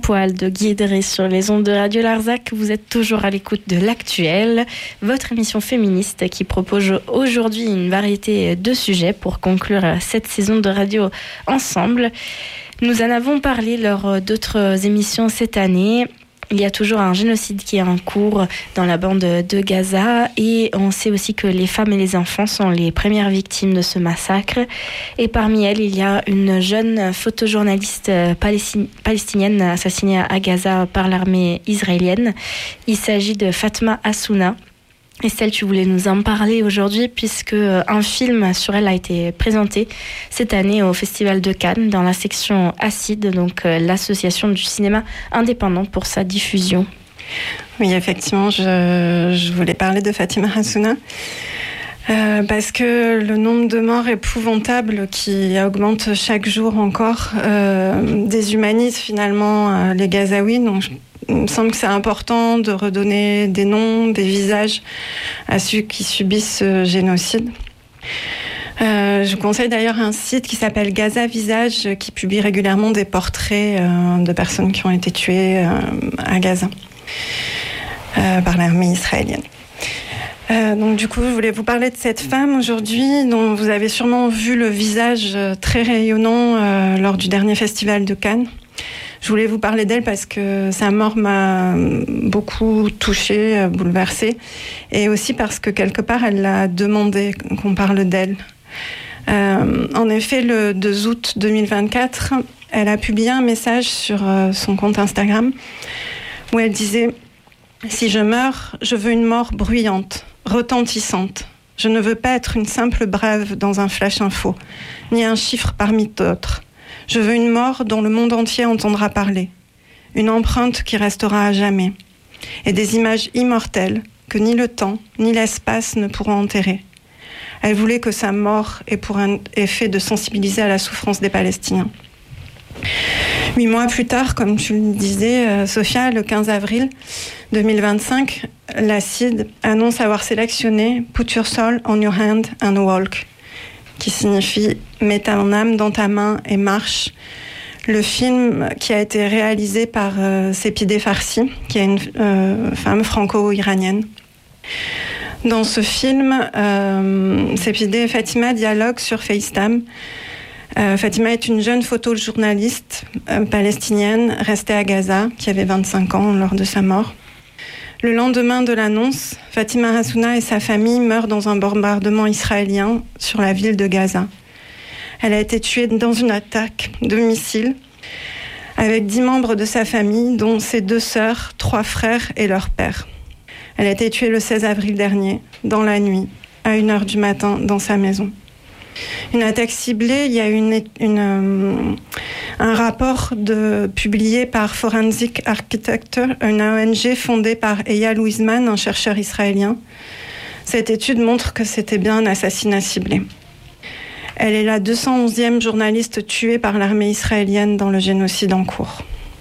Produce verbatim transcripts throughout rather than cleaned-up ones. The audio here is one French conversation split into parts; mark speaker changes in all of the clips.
Speaker 1: poil de guiderie sur les ondes de Radio Larzac. Vous êtes toujours à l'écoute de l'Actuel, votre émission féministe qui propose aujourd'hui une variété de sujets pour conclure cette saison de radio ensemble. Nous en avons parlé lors d'autres émissions cette année. Il y a toujours un génocide qui est en cours dans la bande de Gaza et on sait aussi que les femmes et les enfants sont les premières victimes de ce massacre. Et parmi elles, il y a une jeune photojournaliste palestinienne assassinée à Gaza par l'armée israélienne. Il s'agit de Fatma Hassouna. Estelle, tu voulais nous en parler aujourd'hui puisque un film sur elle a été présenté cette année au Festival de Cannes dans la section Acide, donc l'association du cinéma indépendant pour sa diffusion.
Speaker 2: Oui, effectivement, je, je voulais parler de Fatima Hassouna euh, parce que le nombre de morts épouvantables qui augmente chaque jour encore euh, déshumanise finalement euh, les Gazaouis. Donc, je Il me semble que c'est important de redonner des noms, des visages à ceux qui subissent ce génocide. Euh, je vous conseille d'ailleurs un site qui s'appelle Gaza Visage, qui publie régulièrement des portraits euh, de personnes qui ont été tuées euh, à Gaza euh, par l'armée israélienne. Euh, donc du coup, je voulais vous parler de cette femme aujourd'hui, dont vous avez sûrement vu le visage très rayonnant euh, lors du dernier festival de Cannes. Je voulais vous parler d'elle parce que sa mort m'a beaucoup touchée, bouleversée, et aussi parce que quelque part, elle a demandé qu'on parle d'elle. Euh, en effet, le deux août deux mille vingt-quatre, elle a publié un message sur son compte Instagram où elle disait « Si je meurs, je veux une mort bruyante, retentissante. Je ne veux pas être une simple brève dans un flash info, ni un chiffre parmi d'autres. Je veux une mort dont le monde entier entendra parler, une empreinte qui restera à jamais, et des images immortelles que ni le temps ni l'espace ne pourront enterrer. » Elle voulait que sa mort ait pour un effet de sensibiliser à la souffrance des Palestiniens. Huit mois plus tard, comme tu le disais, euh, Sophia, le quinze avril deux mille vingt-cinq, l'Acide annonce avoir sélectionné « Put your soul on your hand and walk », qui signifie « Mets ton âme dans ta main et marche ». Le film qui a été réalisé par euh, Sepideh Farsi, qui est une euh, femme franco-iranienne. Dans ce film, euh, Sepideh et Fatima dialoguent sur FaceTime. Euh, Fatima est une jeune photojournaliste euh, palestinienne restée à Gaza, qui avait vingt-cinq ans lors de sa mort. Le lendemain de l'annonce, Fatima Hassouna et sa famille meurent dans un bombardement israélien sur la ville de Gaza. Elle a été tuée dans une attaque de missiles avec dix membres de sa famille, dont ses deux sœurs, trois frères et leur père. Elle a été tuée le seize avril dernier, dans la nuit, à une heure du matin, dans sa maison. Une attaque ciblée, il y a une, une, euh, un rapport de, publié par Forensic Architecture, une O N G fondée par Eyal Weizman, un chercheur israélien. Cette étude montre que c'était bien un assassinat ciblé. Elle est la deux cent onzième journaliste tuée par l'armée israélienne dans le génocide en cours.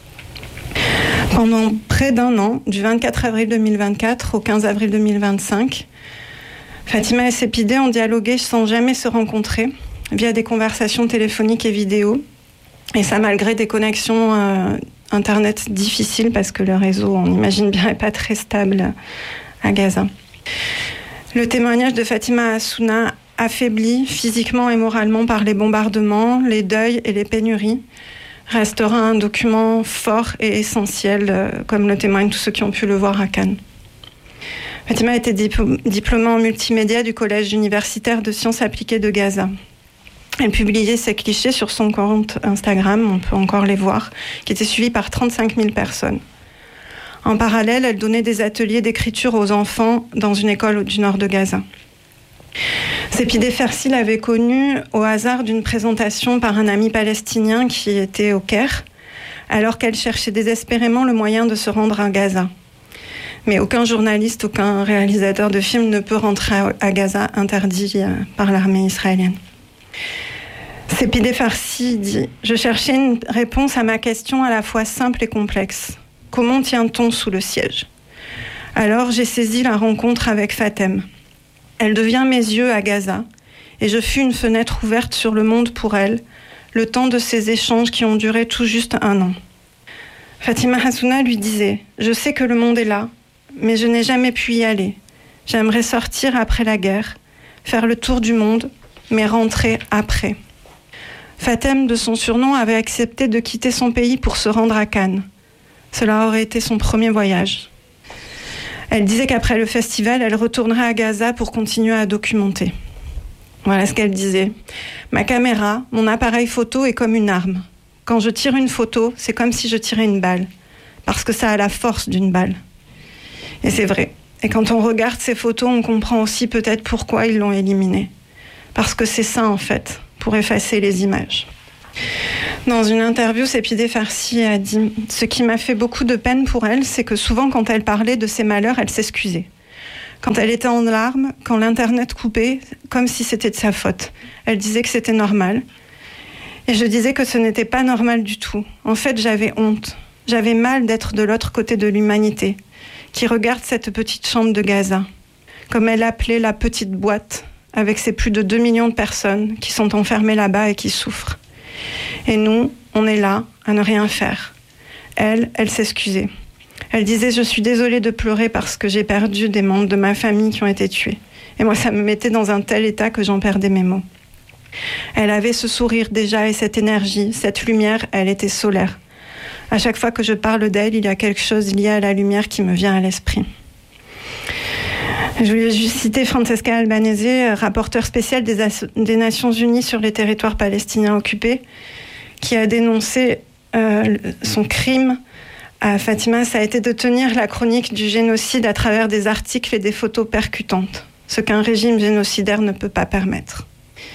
Speaker 2: Pendant près d'un an, du vingt-quatre avril deux mille vingt-quatre au quinze avril deux mille vingt-cinq, Fatima et Sepideh ont dialogué sans jamais se rencontrer, via des conversations téléphoniques et vidéo, et ça malgré des connexions euh, Internet difficiles, parce que le réseau, on imagine bien, n'est pas très stable à Gaza. Le témoignage de Fatima Hassouna, affaibli physiquement et moralement par les bombardements, les deuils et les pénuries, restera un document fort et essentiel, euh, comme le témoignent tous ceux qui ont pu le voir à Cannes. Fatima était diplômée en multimédia du Collège universitaire de sciences appliquées de Gaza. Elle publiait ses clichés sur son compte Instagram, on peut encore les voir, qui était suivi par trente-cinq mille personnes. En parallèle, elle donnait des ateliers d'écriture aux enfants dans une école du nord de Gaza. Sepideh Farsi l'avait connue au hasard d'une présentation par un ami palestinien qui était au Caire, alors qu'elle cherchait désespérément le moyen de se rendre à Gaza. Mais aucun journaliste, aucun réalisateur de film ne peut rentrer à Gaza, interdit par l'armée israélienne. Sepideh Farsi dit « Je cherchais une réponse à ma question à la fois simple et complexe. Comment tient-on sous le siège ? Alors j'ai saisi la rencontre avec Fatem. Elle devient mes yeux à Gaza, et je fus une fenêtre ouverte sur le monde pour elle, le temps de ces échanges qui ont duré tout juste un an. » Fatima Hassouna lui disait « Je sais que le monde est là, mais je n'ai jamais pu y aller. J'aimerais sortir après la guerre, faire le tour du monde, mais rentrer après. » Fatem, de son surnom, avait accepté de quitter son pays pour se rendre à Cannes. Cela aurait été son premier voyage. Elle disait qu'après le festival, elle retournerait à Gaza pour continuer à documenter. Voilà ce qu'elle disait. « Ma caméra, mon appareil photo est comme une arme. Quand je tire une photo, c'est comme si je tirais une balle, parce que ça a la force d'une balle. » Et c'est vrai. Et quand on regarde ces photos, on comprend aussi peut-être pourquoi ils l'ont éliminée. Parce que c'est ça, en fait, pour effacer les images. Dans une interview, Sepideh Farsi a dit « Ce qui m'a fait beaucoup de peine pour elle, c'est que souvent, quand elle parlait de ses malheurs, elle s'excusait. Quand elle était en larmes, quand l'Internet coupait, comme si c'était de sa faute. Elle disait que c'était normal. Et je disais que ce n'était pas normal du tout. En fait, j'avais honte. J'avais mal d'être de l'autre côté de l'humanité, qui regarde cette petite chambre de Gaza, comme elle appelait la petite boîte, avec ses plus de deux millions de personnes qui sont enfermées là-bas et qui souffrent. Et nous, on est là, à ne rien faire. » Elle, elle s'excusait. Elle disait « Je suis désolée de pleurer parce que j'ai perdu des membres de ma famille qui ont été tués. Et moi, ça me mettait dans un tel état que j'en perdais mes mots. » Elle avait ce sourire déjà et cette énergie, cette lumière, elle était solaire. À chaque fois que je parle d'elle, il y a quelque chose lié à la lumière qui me vient à l'esprit. Je voulais juste citer Francesca Albanese, rapporteure spéciale des, As- des Nations Unies sur les territoires palestiniens occupés, qui a dénoncé euh, son crime à Fatima. Ça a été de tenir la chronique du génocide à travers des articles et des photos percutantes, ce qu'un régime génocidaire ne peut pas permettre.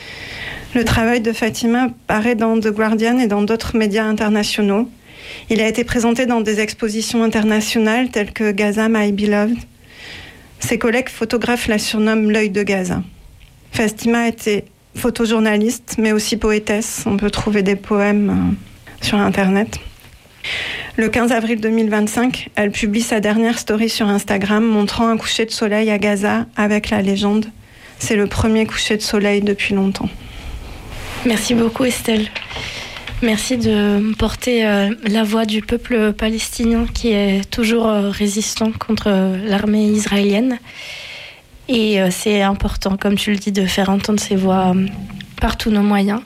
Speaker 2: Le travail de Fatima paraît dans The Guardian et dans d'autres médias internationaux. Il a été présenté dans des expositions internationales telles que Gaza My Beloved. Ses collègues photographes la surnomment l'œil de Gaza. Fatima était photojournaliste, mais aussi poétesse. On peut trouver des poèmes euh, sur Internet. Le quinze avril deux mille vingt-cinq, elle publie sa dernière story sur Instagram montrant un coucher de soleil à Gaza avec la légende « C'est le premier coucher de soleil depuis longtemps ».
Speaker 1: Merci beaucoup Estelle. Merci de porter euh, la voix du peuple palestinien qui est toujours euh, résistant contre euh, l'armée israélienne. Et euh, c'est important, comme tu le dis, de faire entendre ces voix euh, par tous nos moyens.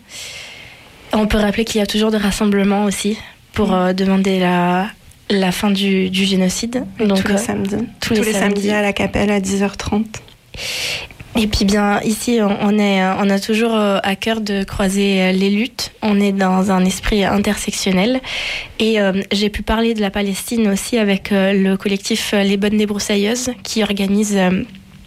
Speaker 1: On peut rappeler qu'il y a toujours des rassemblements aussi pour euh, demander la, la fin du, du génocide.
Speaker 2: Donc, tous les samedis.
Speaker 1: Tous,
Speaker 2: tous
Speaker 1: les,
Speaker 2: les samedis. samedis à la Capelle à dix heures trente.
Speaker 1: Et puis bien ici on est on a toujours à cœur de croiser les luttes. On est dans un esprit intersectionnel et euh, j'ai pu parler de la Palestine aussi avec euh, le collectif Les Bonnes Débroussailleuses qui organise euh,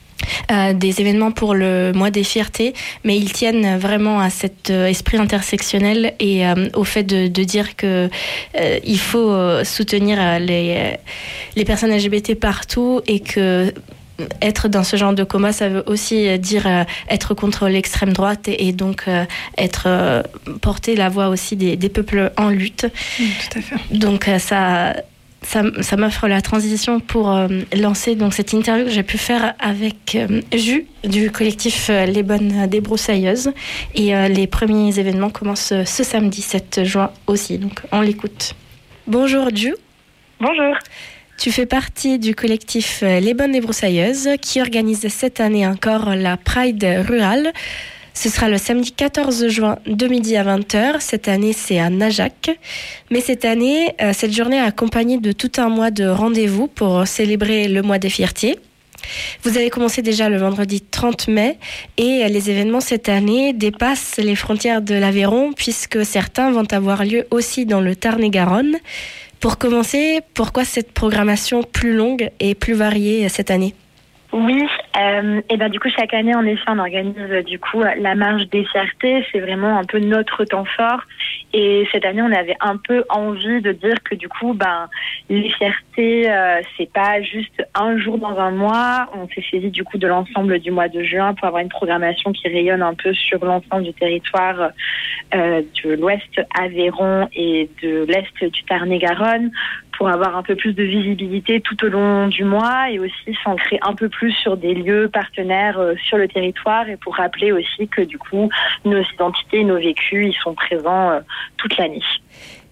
Speaker 1: euh, des événements pour le mois des fiertés, mais ils tiennent vraiment à cet euh, esprit intersectionnel et euh, au fait de, de dire que euh, il faut euh, soutenir euh, les les personnes L G B T partout et que être dans ce genre de combat, ça veut aussi dire euh, être contre l'extrême droite et, et donc euh, être euh, porter la voix aussi des, des peuples en lutte.
Speaker 2: Mmh, tout à fait.
Speaker 1: Donc euh, ça, ça, ça m'offre la transition pour euh, lancer donc cette interview que j'ai pu faire avec euh, Ju du collectif euh, Les Bonnes Débroussailleuses. Et euh, les premiers événements commencent ce samedi sept juin aussi. Donc on l'écoute. Bonjour Ju.
Speaker 3: Bonjour.
Speaker 1: Tu fais partie du collectif Les Bonnes Débroussailleuses qui organise cette année encore la Pride rurale. Ce sera le samedi quatorze juin de midi à vingt heures. Cette année, c'est à Najac. Mais cette année, cette journée est accompagnée de tout un mois de rendez-vous pour célébrer le mois des fiertés. Vous avez commencé déjà le vendredi trente mai et les événements cette année dépassent les frontières de l'Aveyron puisque certains vont avoir lieu aussi dans le Tarn-et-Garonne. Pour commencer, pourquoi cette programmation plus longue et plus variée cette année ?
Speaker 3: Oui, euh, et ben du coup chaque année en effet on organise du coup la marche des fiertés, c'est vraiment un peu notre temps fort. Et cette année on avait un peu envie de dire que du coup ben les fiertés euh, c'est pas juste un jour dans un mois. On s'est saisi du coup de l'ensemble du mois de juin pour avoir une programmation qui rayonne un peu sur l'ensemble du territoire euh, de l'ouest Aveyron et de l'est du Tarn-et-Garonne, pour avoir un peu plus de visibilité tout au long du mois et aussi s'ancrer un peu plus sur des lieux partenaires euh, sur le territoire et pour rappeler aussi que du coup nos identités, nos vécus, ils sont présents euh, toute l'année.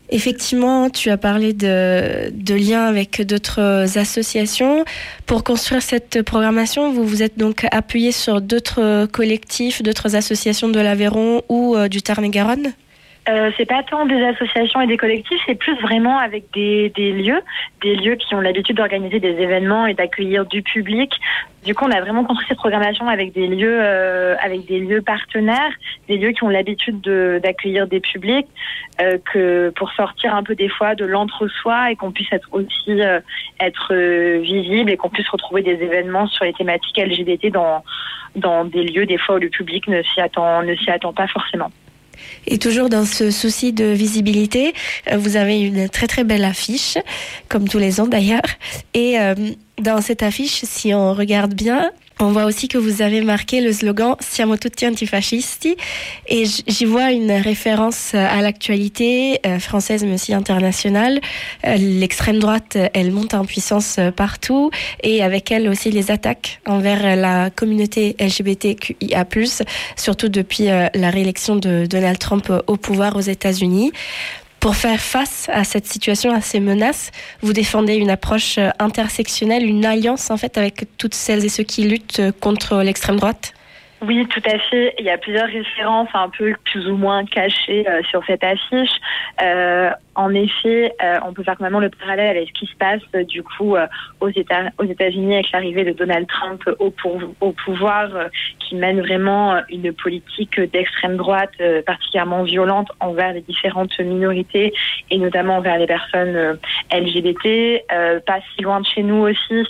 Speaker 1: Effectivement, tu as parlé de, de liens avec d'autres associations. Pour construire cette programmation, vous vous êtes donc appuyé sur d'autres collectifs, d'autres associations de l'Aveyron ou euh, du Tarn-et-Garonne ?
Speaker 3: Euh, c'est pas tant des associations et des collectifs, c'est plus vraiment avec des, des lieux, des lieux qui ont l'habitude d'organiser des événements et d'accueillir du public. Du coup, on a vraiment construit cette programmation avec des lieux, euh, avec des lieux partenaires, des lieux qui ont l'habitude de, d'accueillir des publics, euh, que pour sortir un peu des fois de l'entre-soi et qu'on puisse être aussi euh, être euh, visible et qu'on puisse retrouver des événements sur les thématiques L G B T dans dans des lieux des fois où le public ne s'y attend ne s'y attend pas forcément.
Speaker 1: Et toujours dans ce souci de visibilité, vous avez une très très belle affiche, comme tous les ans d'ailleurs. Et euh, dans cette affiche, si on regarde bien, on voit aussi que vous avez marqué le slogan « Siamo tutti antifascisti » et j'y vois une référence à l'actualité euh, française mais aussi internationale. Euh, l'extrême droite, elle monte en puissance partout et avec elle aussi les attaques envers la communauté L G B T Q I A plus, surtout depuis euh, la réélection de Donald Trump au pouvoir aux États-Unis. Pour faire face à cette situation, à ces menaces, vous défendez une approche intersectionnelle, une alliance en fait avec toutes celles et ceux qui luttent contre l'extrême droite ?
Speaker 3: Oui, tout à fait. Il y a plusieurs références un peu plus ou moins cachées euh, sur cette affiche. Euh, en effet, euh, on peut faire vraiment le parallèle avec ce qui se passe euh, du coup euh, aux, États, aux États-Unis avec l'arrivée de Donald Trump au, pour, au pouvoir, euh, qui mène vraiment une politique d'extrême droite euh, particulièrement violente envers les différentes minorités et notamment envers les personnes euh, L G B T. Euh, pas si loin de chez nous aussi.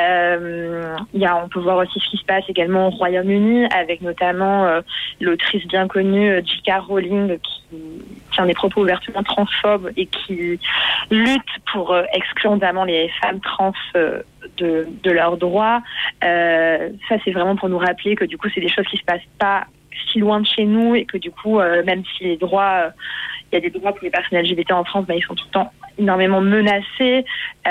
Speaker 3: Euh, il y a, on peut voir aussi ce qui se passe également au Royaume-Uni, avec notamment euh, l'autrice bien connue J K Rowling qui tient des propos ouvertement transphobes et qui lutte pour euh, exclure notamment les femmes trans euh, de, de leurs droits. Euh, ça, c'est vraiment pour nous rappeler que du coup, c'est des choses qui se passent pas si loin de chez nous et que du coup, euh, même si les droits, euh, il y a des droits pour les personnes L G B T en France, bah, ils sont tout le temps énormément menacés.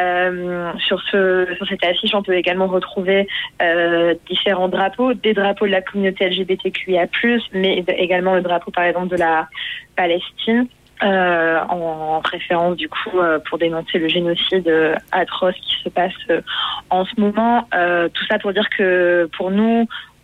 Speaker 3: Euh, sur ce, sur cette affiche, on peut également retrouver euh, différents drapeaux, des drapeaux de la communauté L G B T Q I A plus, mais également le drapeau, par exemple, de la Palestine. Euh, en, en référence du coup euh, pour dénoncer le génocide euh, atroce qui se passe euh, en ce moment. Euh, tout ça pour dire que pour nous,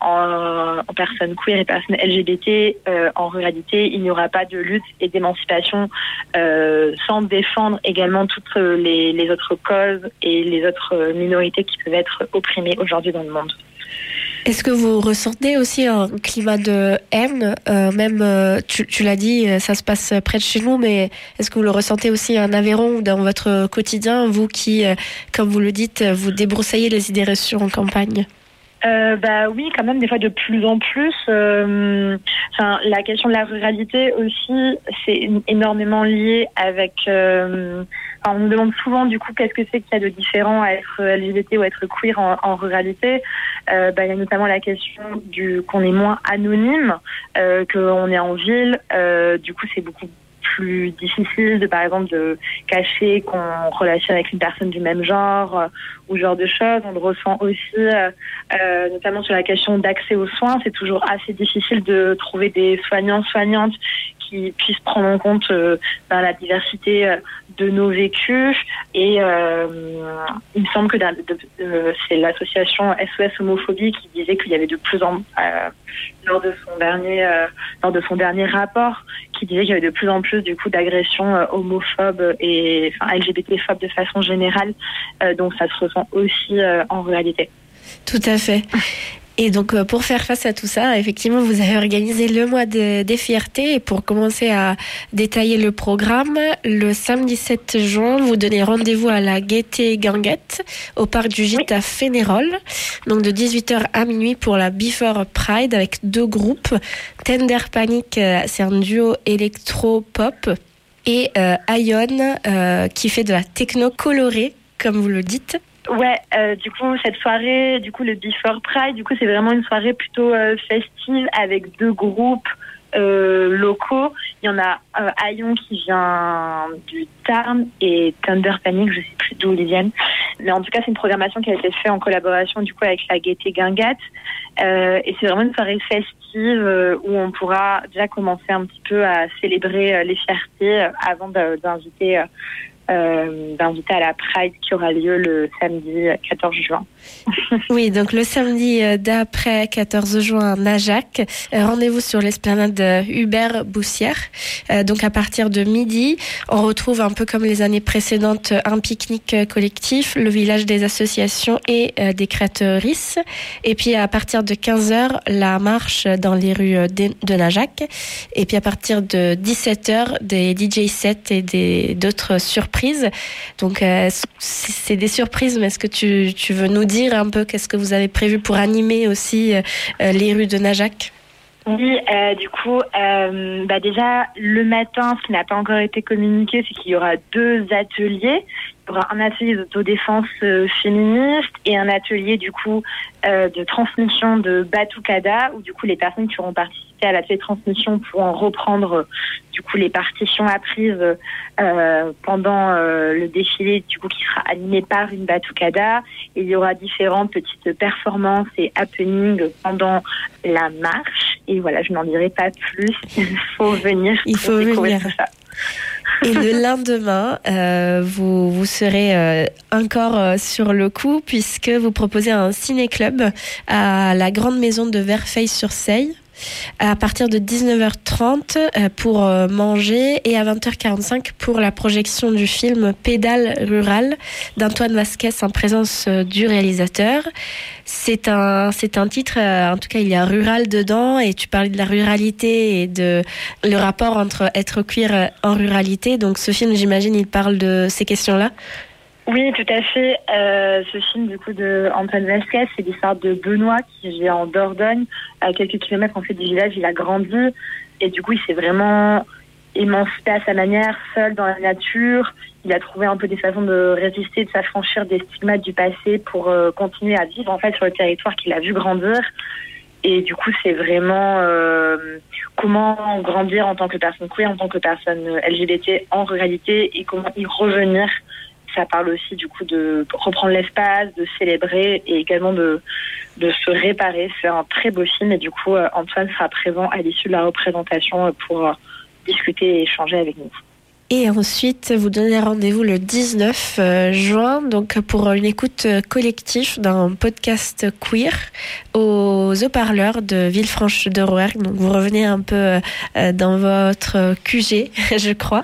Speaker 3: en, en personnes queer et personnes L G B T, euh, en réalité, il n'y aura pas de lutte et d'émancipation euh, sans défendre également toutes les, les autres causes et les autres minorités qui peuvent être opprimées aujourd'hui dans le monde.
Speaker 1: Est-ce que vous ressentez aussi un climat de haine, euh, même, euh, tu, tu l'as dit, ça se passe près de chez nous, mais est-ce que vous le ressentez aussi en Aveyron ou dans votre quotidien, vous qui, euh, comme vous le dites, vous débroussaillez les idées reçues en campagne ?
Speaker 3: Euh, bah oui, quand même des fois de plus en plus. Euh, enfin, la question de la ruralité aussi, c'est énormément lié avec. Euh, enfin, on nous demande souvent du coup qu'est-ce que c'est qu'il y a de différent à être L G B T ou être queer en, en ruralité. Euh, bah, il y a notamment la question du qu'on est moins anonyme, euh, qu'on est en ville. Euh, du coup, c'est beaucoup plus difficile de, par exemple, de cacher qu'on relationne avec une personne du même genre euh, ou ce genre de choses. On le ressent aussi, euh, euh, notamment sur la question d'accès aux soins. C'est toujours assez difficile de trouver des soignants, soignantes qui puissent prendre en compte euh, ben, la diversité euh, de nos vécus. Et euh, il me semble que de, de, de, c'est l'association S O S Homophobie qui disait qu'il y avait de plus en euh, lors de son dernier euh, lors de son dernier rapport, qui disait qu'il y avait de plus en plus du coup d'agressions euh, homophobes et enfin L G B T-phobes de façon générale. Euh, donc ça se ressent aussi euh, en réalité.
Speaker 1: Tout à fait. Et donc, pour faire face à tout ça, effectivement, vous avez organisé le mois de, des fiertés. Et pour commencer à détailler le programme, le samedi sept juin, vous donnez rendez-vous à la Gaîté Guinguette, au parc du Gîte oui. à Fénérol. Donc, de dix-huit heures à minuit pour la Before Pride avec deux groupes. Tender Panic, c'est un duo électro-pop. Et euh, Ion, euh, qui fait de la techno colorée, comme vous le dites.
Speaker 3: Ouais, euh, du coup cette soirée, du coup le Before Pride, du coup c'est vraiment une soirée plutôt euh, festive avec deux groupes euh, locaux. Il y en a euh, Ayon qui vient du Tarn et Thunder Panic, je sais plus d'où ils viennent. Mais en tout cas, c'est une programmation qui a été faite en collaboration du coup avec la Gaîté Guingamp. Euh, et c'est vraiment une soirée festive euh, où on pourra déjà commencer un petit peu à célébrer euh, les fiertés euh, avant de, d'inviter, euh, euh, d'inviter à la Pride qui aura lieu le samedi quatorze juin.
Speaker 1: Oui, donc le samedi d'après quatorze juin à Najac, rendez-vous sur l'esplanade Hubert Boussière. Euh, donc à partir de midi, on retrouve un peu comme les années précédentes un pique-nique collectif, le village des associations et euh, des créatrices. Et puis à partir de quinze heures, la marche dans les rues de, de Najac. Et puis à partir de dix-sept heures, des D J sets et des, d'autres surprises. Donc euh, c'est des surprises, mais est-ce que tu, tu veux nous dire un peu qu'est-ce que vous avez prévu pour animer aussi euh, les rues de Najac?
Speaker 3: Oui, euh, du coup, euh, bah déjà, le matin, ce qui n'a pas encore été communiqué, c'est qu'il y aura deux ateliers. Il y aura un atelier d'autodéfense euh, féministe et un atelier, du coup, euh, de transmission de Batucada, où, du coup, les personnes qui auront participé à l'atelier de transmission pourront reprendre, euh, du coup, les partitions apprises euh, pendant euh, le défilé, du coup, qui sera animé par une Batucada. Et il y aura différentes petites performances et happenings pendant la marche. Et voilà, je n'en dirai pas plus. Il faut venir.
Speaker 1: Il faut venir. Tout ça. Et le lendemain, euh, vous, vous serez euh, encore euh, sur le coup puisque vous proposez un ciné-club à la Grande Maison de Verfeil-sur-Seille à partir de dix-neuf heures trente pour manger et à vingt heures quarante-cinq pour la projection du film Pédale rurale d'Antoine Vasquez en présence du réalisateur. C'est un, c'est un titre, en tout cas il y a rural dedans et tu parlais de la ruralité et de le rapport entre être queer en ruralité. Donc ce film, j'imagine, il parle de ces questions-là.
Speaker 3: Oui, tout à fait. Euh, ce film, du coup, de Antoine Vasquez, c'est l'histoire de Benoît qui vit en Dordogne, à quelques kilomètres en fait du village. Il a grandi et du coup, il s'est vraiment émancipé à sa manière, seul dans la nature. Il a trouvé un peu des façons de résister, de s'affranchir des stigmates du passé pour euh, continuer à vivre en fait sur le territoire qu'il a vu grandir. Et du coup, c'est vraiment euh, comment grandir en tant que personne queer, en tant que personne L G B T en ruralité et comment y revenir. Ça parle aussi du coup de reprendre l'espace, de célébrer et également de, de se réparer. C'est un très beau film et du coup Antoine sera présent à l'issue de la représentation pour discuter et échanger avec nous.
Speaker 1: Et ensuite, vous donnez rendez-vous le dix-neuf juin donc pour une écoute collective d'un podcast queer aux haut-parleurs de Villefranche-de-Rouergue. Donc vous revenez un peu dans votre Q G, je crois.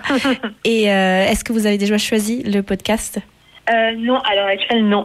Speaker 1: Et euh, est-ce que vous avez déjà choisi le podcast ?
Speaker 3: Euh, non, à l'heure actuelle, non.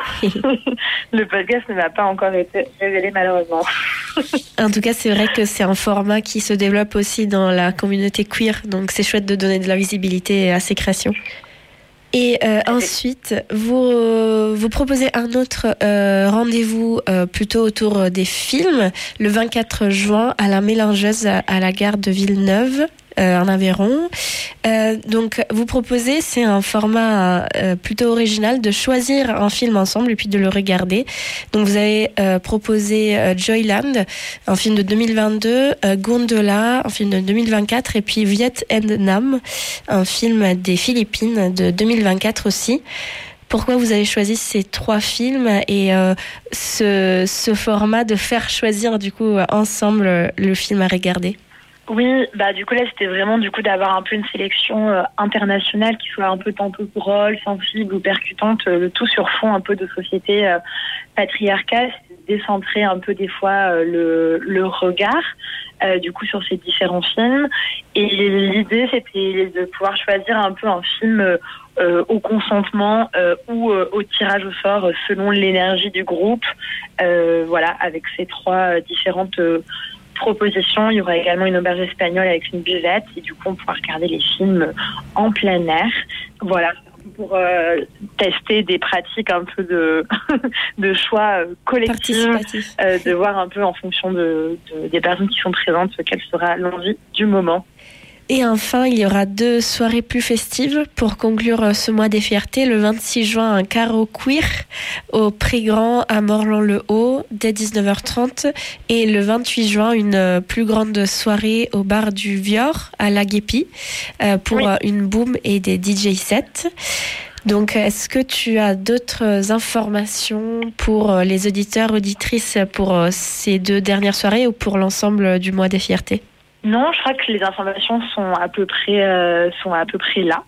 Speaker 3: Le podcast ne m'a pas encore été révélé, malheureusement.
Speaker 1: En tout cas, c'est vrai que c'est un format qui se développe aussi dans la communauté queer, donc c'est chouette de donner de la visibilité à ces créations. Et euh, ensuite, vous, euh, vous proposez un autre euh, rendez-vous euh, plutôt autour des films, le vingt-quatre juin à la Mélangeuse à, à la gare de Villeneuve. Euh, en Aveyron. Euh, donc, vous proposez, c'est un format euh, plutôt original de choisir un film ensemble et puis de le regarder. Donc, vous avez euh, proposé euh, Joyland, un film de deux mille vingt-deux, euh, Gondola, un film de deux mille vingt-quatre, et puis Viet and Nam, un film des Philippines de deux mille vingt-quatre aussi. Pourquoi vous avez choisi ces trois films et euh, ce, ce format de faire choisir du coup ensemble le film à regarder ?
Speaker 3: Oui, bah du coup là c'était vraiment du coup d'avoir un peu une sélection euh, internationale qui soit un peu tantôt drôle, sensible ou percutante, euh, le tout sur fond un peu de société euh, patriarcale, décentrer un peu des fois euh, le, le regard euh, du coup sur ces différents films. Et l'idée c'était de pouvoir choisir un peu un film euh, euh, au consentement euh, ou euh, au tirage au sort euh, selon l'énergie du groupe. Euh, voilà, avec ces trois euh, différentes euh, proposition. Il y aura également une auberge espagnole avec une buvette et du coup on pourra regarder les films en plein air. Voilà, pour euh, tester des pratiques un peu de, de choix euh, collectifs, euh, de voir un peu en fonction de, de, des personnes qui sont présentes quelle sera l'envie du moment.
Speaker 1: Et enfin, il y aura deux soirées plus festives pour conclure ce mois des fiertés. Le vingt-six juin, un carreau queer au Prix Grand à Morlan-le-Haut dès dix-neuf heures trente. Et le vingt-huit juin, une plus grande soirée au bar du Vior à La Guépie pour oui. une boom et des D J sets. Donc, est-ce que tu as d'autres informations pour les auditeurs, auditrices pour ces deux dernières soirées ou pour l'ensemble du mois des fiertés ?
Speaker 3: Non, je crois que les informations sont à peu près euh, sont à peu près là.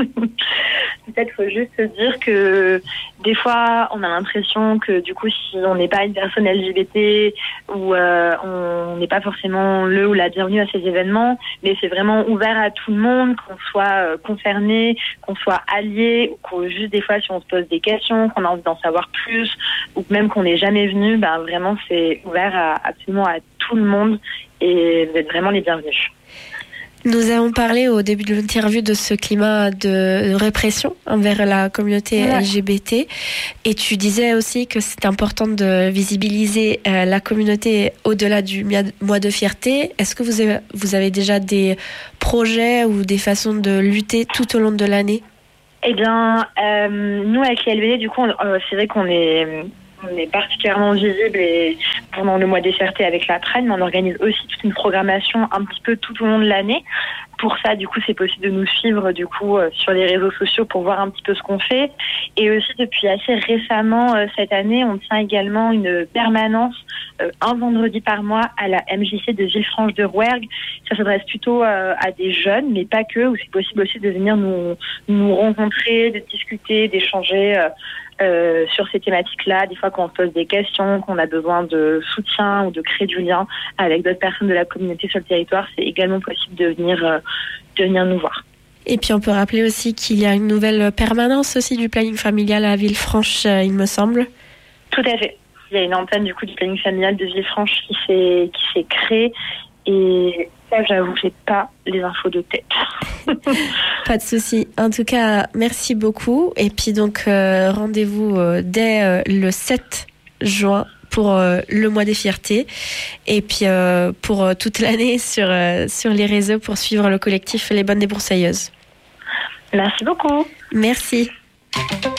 Speaker 3: Peut-être faut juste se dire que des fois on a l'impression que du coup si on n'est pas une personne L G B T ou euh, on n'est pas forcément le ou la bienvenue à ces événements, mais c'est vraiment ouvert à tout le monde, qu'on soit euh, concerné, qu'on soit allié, ou qu'on juste des fois si on se pose des questions, qu'on a envie d'en savoir plus, ou même qu'on n'est jamais venu, ben vraiment c'est ouvert à, absolument à tout le monde. Et vous êtes vraiment les bienvenus.
Speaker 1: Nous avons parlé au début de l'interview de ce climat de répression envers la communauté ouais. L G B T. Et tu disais aussi que c'est important de visibiliser euh, la communauté au-delà du mois de fierté. Est-ce que vous avez, vous avez déjà des projets ou des façons de lutter tout au long de l'année ?
Speaker 3: Eh bien, euh, nous, avec les L B D, du coup, on, euh, c'est vrai qu'on est... On est particulièrement visible et pendant le mois des fiertés avec la Pride, mais on organise aussi toute une programmation un petit peu tout au long de l'année. Pour ça, du coup, c'est possible de nous suivre du coup euh, sur les réseaux sociaux pour voir un petit peu ce qu'on fait. Et aussi, depuis assez récemment, euh, cette année, on tient également une permanence euh, un vendredi par mois à la M J C de Villefranche de Rouergue. Ça s'adresse plutôt euh, à des jeunes, mais pas que, où c'est possible aussi de venir nous, nous rencontrer, de discuter, d'échanger euh, Euh, sur ces thématiques-là, des fois quand on se pose des questions, qu'on a besoin de soutien ou de créer du lien avec d'autres personnes de la communauté sur le territoire, c'est également possible de venir, euh, de venir nous voir.
Speaker 1: Et puis on peut rappeler aussi qu'il y a une nouvelle permanence aussi du planning familial à Villefranche, euh, il me semble.
Speaker 3: Tout à fait. Il y a une antenne du coup du planning familial de Villefranche qui s'est, qui s'est créée et ça, j'avoue, j'ai pas les infos de tête.
Speaker 1: Pas de souci. En tout cas, merci beaucoup. Et puis donc, euh, rendez-vous euh, dès euh, le sept juin pour euh, le mois des fiertés. Et puis euh, pour euh, toute l'année sur, euh, sur les réseaux pour suivre le collectif Les Bonnes Débroussailleuses.
Speaker 3: Merci beaucoup.
Speaker 1: Merci.